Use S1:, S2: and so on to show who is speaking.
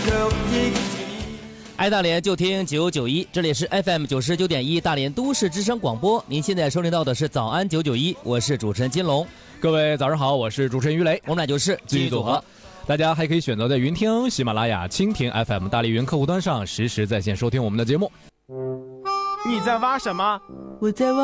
S1: 爱大连就听991，这里是 FM 99.1大连都市之声广播。您现在收听到的是早安991，我是主持人金龙。
S2: 各位早上好，我是主持人于雷，
S1: 我们俩就是
S2: 继续组合。大家还可以选择在云听、喜马拉雅、蜻蜓 FM、大荔云客户端上实时在线收听我们的节目。
S3: 你在挖什么？
S4: 我在挖